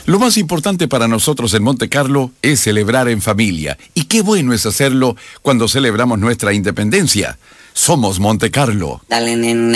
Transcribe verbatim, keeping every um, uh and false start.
Lo más importante para nosotros en Monte Carlo es celebrar en familia. Y qué bueno es hacerlo cuando celebramos nuestra independencia. Somos Monte Carlo. Dale, nena.